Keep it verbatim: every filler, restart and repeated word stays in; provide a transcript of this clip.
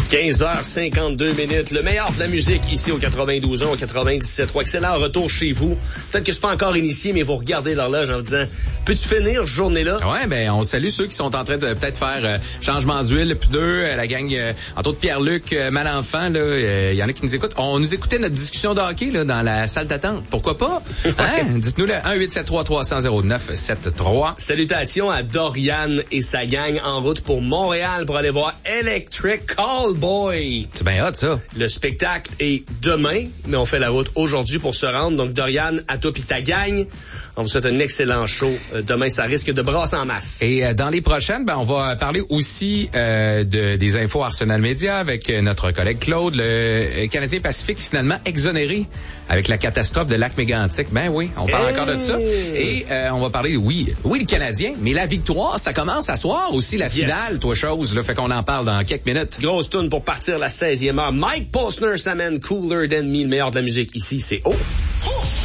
quinze heures cinquante-deux minutes. Le meilleur de la musique ici au quatre-vingt-douze ans, au quatre-vingt-dix-sept trois. Excellent retour chez vous. Peut-être que c'est pas encore initié, mais vous regardez l'horloge en vous disant, peux-tu finir cette journée-là? Ouais, ben, on salue ceux qui sont en train de peut-être faire euh, changement d'huile, pneus, euh, la gang, euh, entre autres Pierre-Luc, euh, Malenfant, là, il euh, y en a qui nous écoutent. On nous écoutait notre discussion de hockey, là, dans la salle d'attente. Pourquoi pas? Hein? Dites-nous le un huit sept trois trois cents zéro neuf sept trois. Salutations à Dorian et sa gang en route pour Montréal pour aller voir Electric Callboy. C'est bien hot, ça. Le spectacle est demain, mais on fait la route aujourd'hui pour se rendre. Donc, Dorian, à toi pis ta gang, on vous souhaite un excellent show. Euh, demain, ça risque de brasser en masse. Et euh, dans les prochaines, ben, on va parler aussi euh, de, des infos Arsenal Média avec euh, notre collègue Claude. Le euh, Canadien Pacifique, finalement, exonéré avec la catastrophe de lac Mégantic. Ben oui, on parle hey! encore de ça. Et euh, on va parler, oui, oui, le Canadien, mais la victoire, ça commence à soir aussi, la finale, yes. toi chose. Là, fait qu'on en parle dans quelques minutes. Grosse toune pour partir la seizième heure. Mike Posner s'amène Cooler Than Me, le meilleur de la musique ici, c'est Oh! Oh!